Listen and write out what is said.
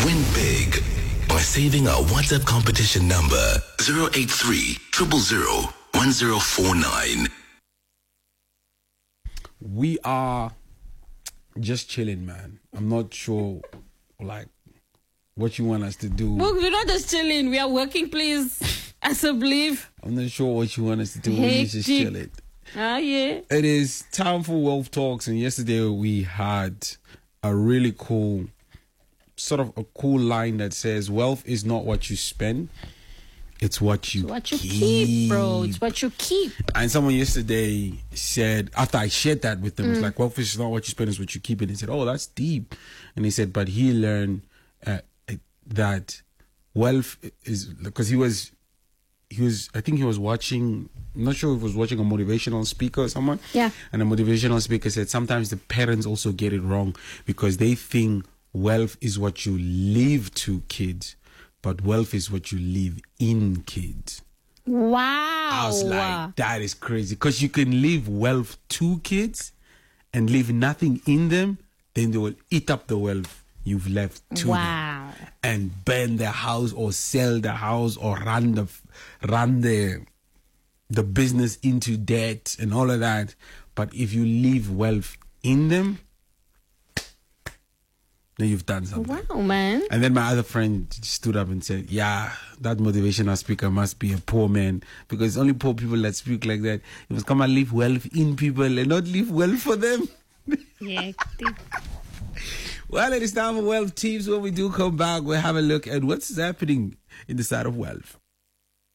Win big by saving our WhatsApp competition number 083 000 1049. We are just chilling, man. I'm not sure, like, what you want us to do. Look, we're not just chilling. We are working, please. As a believe. I'm not sure what you want us to do. We're just chilling. Ah, yeah. It is time for Wealth Talks, and yesterday we had a really cool, sort of a cool line that says, wealth is not what you spend, it's what you keep, bro. It's what you keep. And someone yesterday said, after I shared that with them, it's like, wealth is not what you spend, it's what you keep. And he said, oh, that's deep. And he said, but he learned that wealth is, because he was, I think he was watching, I'm not sure if he was watching a motivational speaker or someone. Yeah. And the motivational speaker said sometimes the parents also get it wrong because they think wealth is what you leave to kids, but wealth is what you leave in kids. Wow. I was like, that is crazy. Because you can leave wealth to kids and leave nothing in them, then they will eat up the wealth you've left to them and burn the house or sell the house or run the business into debt and all of that. But if you leave wealth in them, then you've done something. Wow, man. And then my other friend stood up and said, yeah, that motivational speaker must be a poor man because it's only poor people that speak like that. You must come and leave wealth in people and not leave wealth for them. Yeah. Well, it is time for Wealth Tips. When we do come back, we'll have a look at what's happening in the side of wealth.